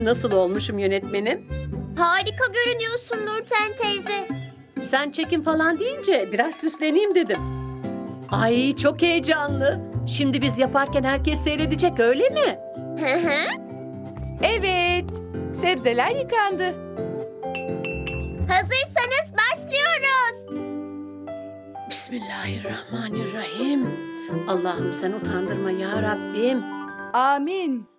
Nasıl olmuşum yönetmenim? Harika görünüyorsun Nurten teyze. Sen çekim falan deyince biraz süsleneyim dedim. Ay çok heyecanlı. Şimdi biz yaparken herkes seyredecek öyle mi? Hı hı. Evet, sebzeler yıkandı. Hazırsanız başlıyoruz. Bismillahirrahmanirrahim. Allah'ım sen utandırma ya Rabbim. Amin.